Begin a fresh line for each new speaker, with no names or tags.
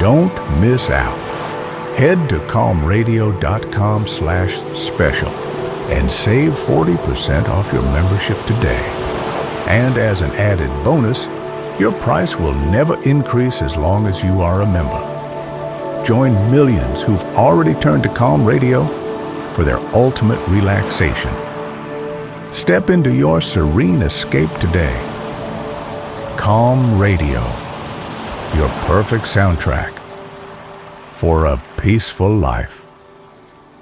Don't miss out. Head to calmradio.com/special and save 40% off your membership today. And as an added bonus, your price will never increase as long as you are a member. Join millions who've already turned to Calm Radio for their ultimate relaxation. Step into your serene escape today. Calm Radio, your perfect soundtrack for a peaceful life.